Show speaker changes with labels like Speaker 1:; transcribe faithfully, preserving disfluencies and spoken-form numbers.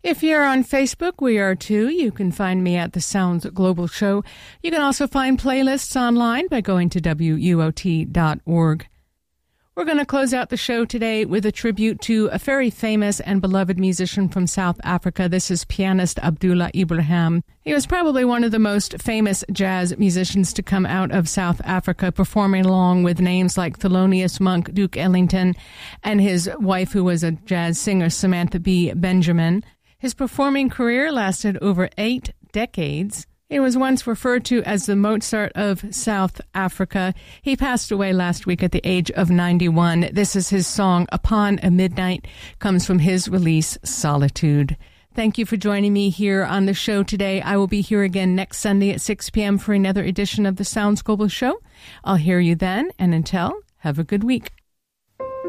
Speaker 1: If you're on Facebook, we are too. You can find me at the Sounds Global Show. You can also find playlists online by going to W U O T dot org. We're going to close out the show today with a tribute to a very famous and beloved musician from South Africa. This is pianist Abdullah Ibrahim. He was probably one of the most famous jazz musicians to come out of South Africa, performing along with names like Thelonious Monk, Duke Ellington, and his wife, who was a jazz singer, Samantha B. Benjamin. His performing career lasted over eight decades. He was once referred to as the Mozart of South Africa. He passed away last week at the age of ninety-one. This is his song, Upon a Midnight, comes from his release, Solitude. Thank you for joining me here on the show today. I will be here again next Sunday at six p.m. for another edition of the Sounds Global Show. I'll hear you then, and until, have a good week.